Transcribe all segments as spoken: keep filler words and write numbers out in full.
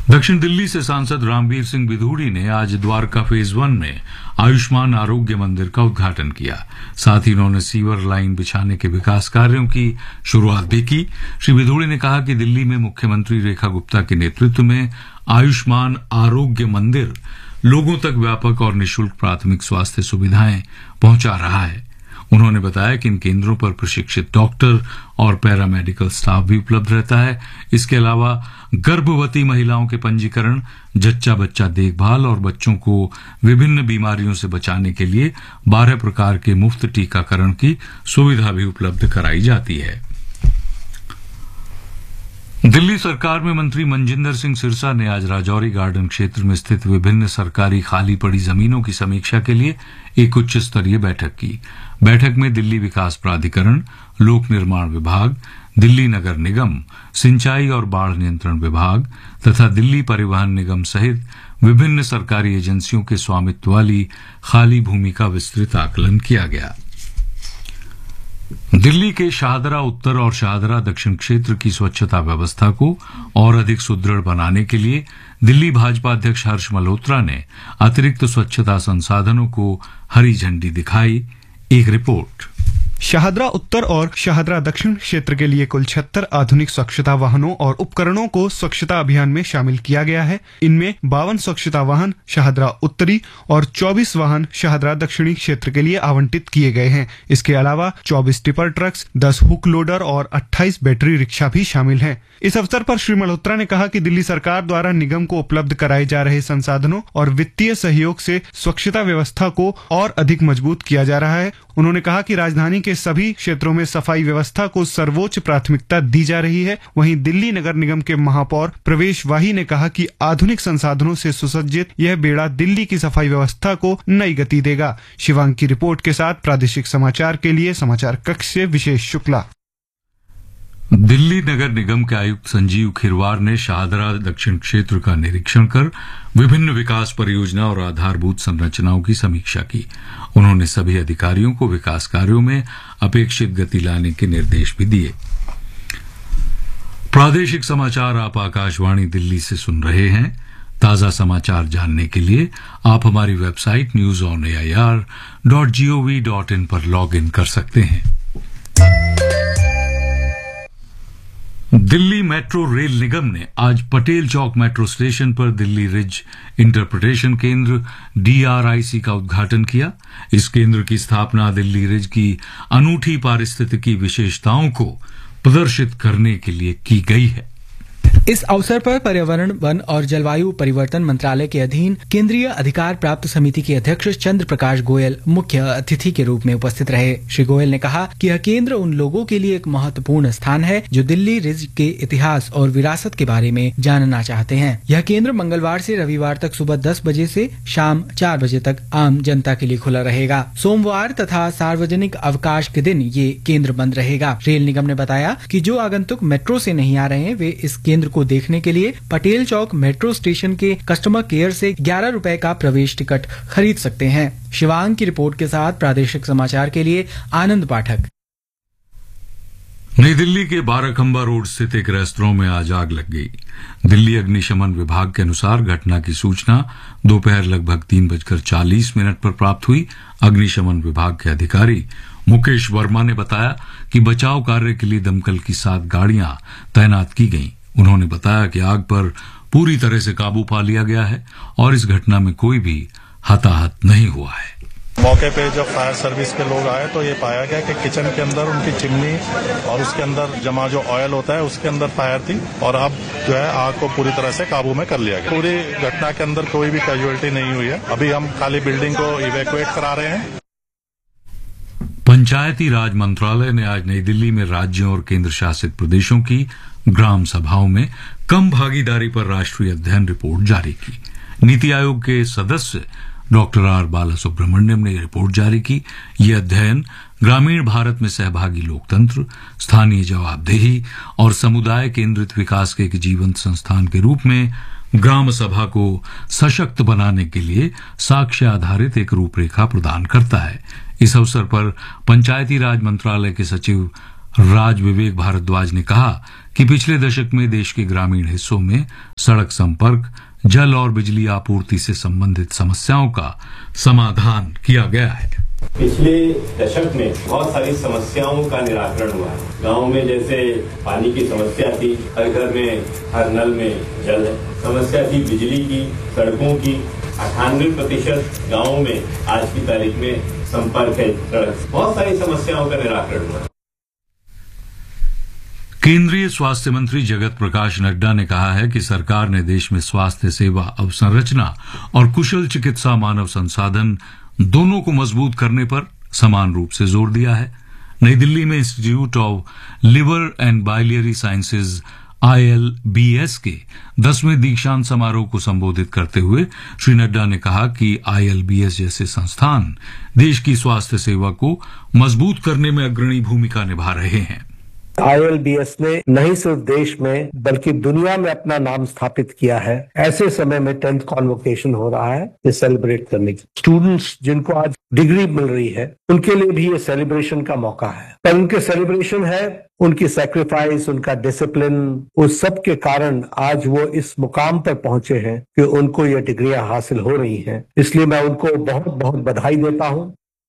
दक्षिण दिल्ली से सांसद रामवीर सिंह बिधूड़ी ने आज द्वारका फेज वन में आयुष्मान आरोग्य मंदिर का उद्घाटन किया। साथ ही उन्होंने सीवर लाइन बिछाने के विकास कार्यों की शुरुआत भी की। श्री बिधूड़ी ने कहा कि दिल्ली में मुख्यमंत्री रेखा गुप्ता के नेतृत्व में आयुष्मान आरोग्य मंदिर लोगों तक व्यापक और निःशुल्क प्राथमिक स्वास्थ्य सुविधाएं पहुंचा रहा है। उन्होंने बताया कि इन केंद्रों पर प्रशिक्षित डॉक्टर और पैरामेडिकल स्टाफ भी उपलब्ध रहता है। इसके अलावा गर्भवती महिलाओं के पंजीकरण, जच्चा बच्चा देखभाल और बच्चों को विभिन्न बीमारियों से बचाने के लिए बारह प्रकार के मुफ्त टीकाकरण की सुविधा भी उपलब्ध कराई जाती है। दिल्ली सरकार में मंत्री मनजिंदर सिंह सिरसा ने आज राजौरी गार्डन क्षेत्र में स्थित विभिन्न सरकारी खाली पड़ी जमीनों की समीक्षा के लिए एक उच्च स्तरीय बैठक की। बैठक में दिल्ली विकास प्राधिकरण, लोक निर्माण विभाग, दिल्ली नगर निगम, सिंचाई और बाढ़ नियंत्रण विभाग तथा दिल्ली परिवहन निगम सहित विभिन्न सरकारी एजेंसियों के स्वामित्व वाली खाली भूमि का विस्तृत आकलन किया गया। दिल्ली के शाहदरा उत्तर और शाहदरा दक्षिण क्षेत्र की स्वच्छता व्यवस्था को और अधिक सुदृढ़ बनाने के लिए दिल्ली भाजपा अध्यक्ष हर्ष मल्होत्रा ने अतिरिक्त स्वच्छता संसाधनों को हरी झंडी दिखाई। एक रिपोर्ट। शाहदरा उत्तर और शाहदरा दक्षिण क्षेत्र के लिए कुल छिहत्तर आधुनिक स्वच्छता वाहनों और उपकरणों को स्वच्छता अभियान में शामिल किया गया है। इनमें बावन स्वच्छता वाहन शाहदरा उत्तरी और चौबीस वाहन शाहदरा दक्षिणी क्षेत्र के लिए आवंटित किए गए हैं। इसके अलावा चौबीस टिपर ट्रक्स, दस हुक लोडर और अट्ठाईस बैटरी रिक्शा भी शामिल हैं। इस अवसर पर श्री मल्होत्रा ने कहा कि दिल्ली सरकार द्वारा निगम को उपलब्ध कराए जा रहे संसाधनों और वित्तीय सहयोग से स्वच्छता व्यवस्था को और अधिक मजबूत किया जा रहा है। उन्होंने कहा कि राजधानी के सभी क्षेत्रों में सफाई व्यवस्था को सर्वोच्च प्राथमिकता दी जा रही है। वहीं दिल्ली नगर निगम के महापौर प्रवेश वाही ने कहा कि आधुनिक संसाधनों से सुसज्जित यह बेड़ा दिल्ली की सफाई व्यवस्था को नई गति देगा। शिवांग की रिपोर्ट के साथ प्रादेशिक समाचार के लिए समाचार कक्ष से विशेष शुक्ला। दिल्ली नगर निगम के आयुक्त संजीव खिरवार ने शाहदरा दक्षिण क्षेत्र का निरीक्षण कर विभिन्न विकास परियोजना और आधारभूत संरचनाओं की समीक्षा की। उन्होंने सभी अधिकारियों को विकास कार्यों में अपेक्षित गति लाने के निर्देश भी दिए। प्रादेशिक समाचार आप आकाशवाणी दिल्ली से सुन रहे हैं। ताजा समाचार जानने के लिए आप हमारी website news on A I R dot G O V dot in पर लॉग इन कर सकते हैं। दिल्ली मेट्रो रेल निगम ने आज पटेल चौक मेट्रो स्टेशन पर दिल्ली रिज इंटरप्रिटेशन केंद्र डी आर आई सी का उद्घाटन किया। इस केंद्र की स्थापना दिल्ली रिज की अनूठी पारिस्थितिकी विशेषताओं को प्रदर्शित करने के लिए की गई है। इस अवसर पर पर्यावरण, वन और जलवायु परिवर्तन मंत्रालय के अधीन केंद्रीय अधिकार प्राप्त समिति के अध्यक्ष चंद्र प्रकाश गोयल मुख्य अतिथि के रूप में उपस्थित रहे। श्री गोयल ने कहा कि यह केंद्र उन लोगों के लिए एक महत्वपूर्ण स्थान है जो दिल्ली रिज के इतिहास और विरासत के बारे में जानना चाहते हैं। यह केंद्र मंगलवार से रविवार तक सुबह दस बजे से शाम चार बजे तक आम जनता के लिए खुला रहेगा। सोमवार तथा सार्वजनिक अवकाश के दिन ये केंद्र बंद रहेगा। रेल निगम ने बताया कि जो आगंतुक मेट्रो से नहीं आ रहे हैं वे इस केंद्र को देखने के लिए पटेल चौक मेट्रो स्टेशन के कस्टमर केयर से ग्यारह रुपए का प्रवेश टिकट खरीद सकते हैं। शिवांग की रिपोर्ट के साथ प्रादेशिक समाचार के लिए आनंद पाठक। नई दिल्ली के बाराखंबा रोड स्थित एक रेस्तरां में आज आग लग गई। दिल्ली अग्निशमन विभाग के अनुसार घटना की सूचना दोपहर लगभग तीन बजकर चालीस मिनट पर प्राप्त हुई। अग्निशमन विभाग के अधिकारी मुकेश वर्मा ने बताया कि बचाव कार्य के लिए दमकल की सात गाड़ियां तैनात की गईं। उन्होंने बताया कि आग पर पूरी तरह से काबू पा लिया गया है और इस घटना में कोई भी हताहत नहीं हुआ है। मौके पे जब फायर सर्विस के लोग आए तो ये पाया गया कि किचन के अंदर उनकी चिमनी और उसके अंदर जमा जो ऑयल होता है उसके अंदर फायर थी और अब जो है आग को पूरी तरह से काबू में कर लिया गया। पूरी घटना के अंदर कोई भी कैजुअलिटी नहीं हुई है। अभी हम खाली बिल्डिंग को इवैक्यूएट करा रहे हैं। पंचायती राज मंत्रालय ने आज नई दिल्ली में राज्यों और केंद्र शासित प्रदेशों की ग्राम सभाओं में कम भागीदारी पर राष्ट्रीय अध्ययन रिपोर्ट जारी की। नीति आयोग के सदस्य डॉक्टर आर बालासुब्रमण्यम ने रिपोर्ट जारी की। यह अध्ययन ग्रामीण भारत में सहभागी लोकतंत्र, स्थानीय जवाबदेही और समुदाय केंद्रित विकास के एक जीवंत संस्थान के रूप में ग्राम सभा को सशक्त बनाने के लिए साक्ष्य आधारित एक रूपरेखा प्रदान करता है। इस अवसर पर पंचायती राज मंत्रालय के सचिव राज विवेक भारद्वाज ने कहा कि पिछले दशक में देश के ग्रामीण हिस्सों में सड़क संपर्क, जल और बिजली आपूर्ति से संबंधित समस्याओं का समाधान किया गया है। पिछले दशक में बहुत सारी समस्याओं का निराकरण हुआ है। गांव में जैसे पानी की समस्या थी, हर घर में हर नल में जल है। समस्या थी बिजली की, सड़कों की। अट्ठानवे प्रतिशत गाँव में आज की तारीख में संपर्क है सड़क। बहुत सारी समस्याओं का निराकरण हुआ है। केंद्रीय स्वास्थ्य मंत्री जगत प्रकाश नड्डा ने कहा है कि सरकार ने देश में स्वास्थ्य सेवा अवसंरचना और कुशल चिकित्सा मानव संसाधन दोनों को मजबूत करने पर समान रूप से जोर दिया है। नई दिल्ली में institute of liver and बाइलियरी sciences I L B S के दसवें दीक्षांत समारोह को संबोधित करते हुए श्री नड्डा ने कहा कि आई एल बी एस जैसे संस्थान देश की स्वास्थ्य सेवा को मजबूत करने में अग्रणी भूमिका निभा रहे हैं। आई एल बी एस ने नहीं सिर्फ देश में बल्कि दुनिया में अपना नाम स्थापित किया है। ऐसे समय में टेंथ कॉन्वोकेशन हो रहा है ये सेलिब्रेट करने की। स्टूडेंट्स जिनको आज डिग्री मिल रही है उनके लिए भी ये सेलिब्रेशन का मौका है। पर उनके सेलिब्रेशन है उनकी सैक्रिफाइस, उनका डिसिप्लिन, उस सब के कारण आज वो इस मुकाम पर पहुंचे हैं कि उनको ये डिग्रियां हासिल हो रही हैं। इसलिए मैं उनको बहुत बहुत बधाई देता हूं।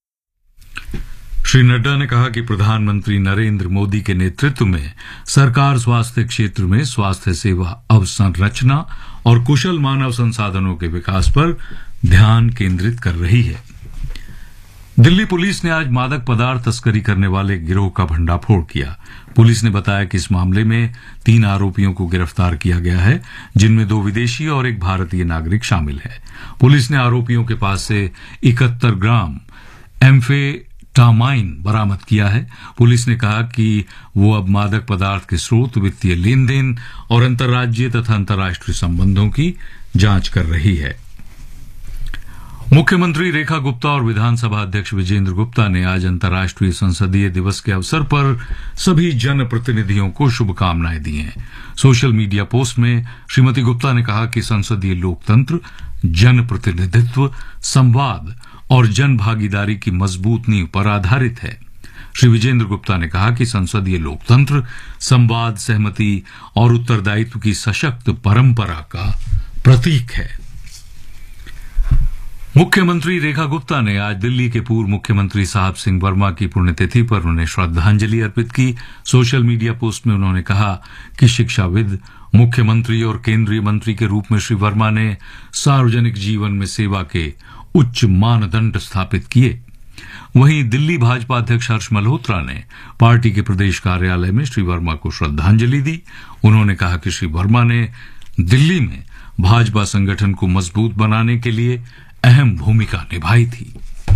श्री नड्डा ने कहा कि प्रधानमंत्री नरेंद्र मोदी के नेतृत्व में सरकार स्वास्थ्य क्षेत्र में स्वास्थ्य सेवा अवसंरचना और कुशल मानव संसाधनों के विकास पर ध्यान केंद्रित कर रही है। दिल्ली पुलिस ने आज मादक पदार्थ तस्करी करने वाले गिरोह का भंडाफोड़ किया। पुलिस ने बताया कि इस मामले में तीन आरोपियों को गिरफ्तार किया गया है, जिनमें दो विदेशी और एक भारतीय नागरिक शामिल है। पुलिस ने आरोपियों के पास से इकहत्तर ग्राम एम्फे टामाइन बरामद किया है। पुलिस ने कहा कि वो अब मादक पदार्थ के स्रोत, वित्तीय लेन देन और अंतर्राज्यीय तथा अंतर्राष्ट्रीय संबंधों की जांच कर रही है। मुख्यमंत्री रेखा गुप्ता और विधानसभा अध्यक्ष विजेंद्र गुप्ता ने आज अंतर्राष्ट्रीय संसदीय दिवस के अवसर पर सभी जनप्रतिनिधियों को शुभकामनाएं दी हैं। सोशल मीडिया पोस्ट में श्रीमती गुप्ता ने कहा कि संसदीय लोकतंत्र, जनप्रतिनिधित्व, संवाद और जन भागीदारी की मजबूत नींव पर आधारित है। श्री विजेंद्र गुप्ता ने कहा कि संसदीय लोकतंत्र संवाद, सहमति और उत्तरदायित्व की सशक्त परंपरा का प्रतीक है। मुख्यमंत्री रेखा गुप्ता ने आज दिल्ली के पूर्व मुख्यमंत्री साहब सिंह वर्मा की पुण्यतिथि पर उन्हें श्रद्धांजलि अर्पित की। सोशल मीडिया पोस्ट में उन्होंने कहा कि शिक्षाविद, मुख्यमंत्री और केंद्रीय मंत्री के रूप में श्री वर्मा ने सार्वजनिक जीवन में सेवा के उच्च मानदंड स्थापित किए। वहीं दिल्ली भाजपा अध्यक्ष हर्ष मल्होत्रा ने पार्टी के प्रदेश कार्यालय में श्री वर्मा को श्रद्धांजलि दी। उन्होंने कहा कि श्री वर्मा ने दिल्ली में भाजपा संगठन को मजबूत बनाने के लिए अहम भूमिका निभाई थी।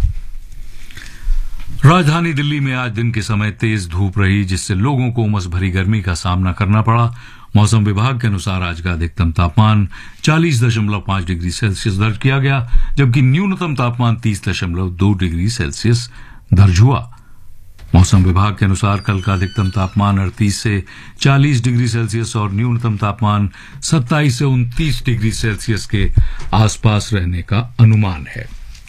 राजधानी दिल्ली में आज दिन के समय तेज धूप रही, जिससे लोगों को उमस भरी गर्मी का सामना करना पड़ा। मौसम विभाग के अनुसार आज का अधिकतम तापमान चालीस दशमलव पांच डिग्री सेल्सियस दर्ज किया गया, जबकि न्यूनतम तापमान तीस दशमलव दो डिग्री सेल्सियस दर्ज हुआ। मौसम विभाग के अनुसार कल का अधिकतम तापमान अड़तीस से चालीस डिग्री सेल्सियस और न्यूनतम तापमान सत्ताईस से उनतीस डिग्री सेल्सियस के आसपास रहने का अनुमान है।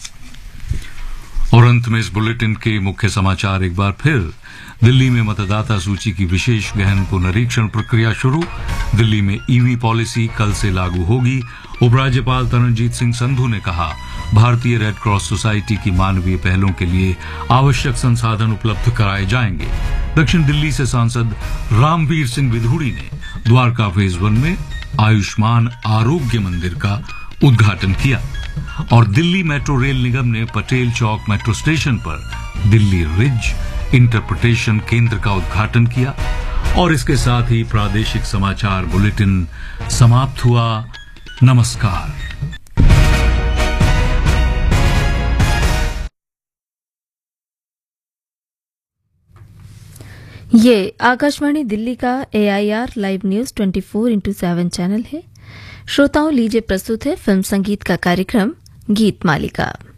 और अंत में इस बुलेटिन के मुख्य समाचार एक बार फिर। दिल्ली में मतदाता सूची की विशेष गहन पुनरीक्षण प्रक्रिया शुरू। दिल्ली में ईवी पॉलिसी कल से लागू होगी। उपराज्यपाल तरणजीत सिंह संधू ने कहा, भारतीय रेड क्रॉस सोसाइटी की मानवीय पहलों के लिए आवश्यक संसाधन उपलब्ध कराए जाएंगे। दक्षिण दिल्ली से सांसद रामवीर सिंह विधूड़ी ने द्वारका फेज वन में आयुष्मान आरोग्य मंदिर का उद्घाटन किया। और दिल्ली मेट्रो रेल निगम ने पटेल चौक मेट्रो स्टेशन पर दिल्ली रिज इंटरप्रिटेशन केंद्र का उद्घाटन किया। और इसके साथ ही प्रादेशिक समाचार बुलेटिन समाप्त हुआ। नमस्कार। ये आकाशवाणी दिल्ली का ए आई आर लाइव न्यूज चौबीस इंटू सेवन चैनल है। श्रोताओं, लीजिए प्रस्तुत है फिल्म संगीत का कार्यक्रम गीत मालिका।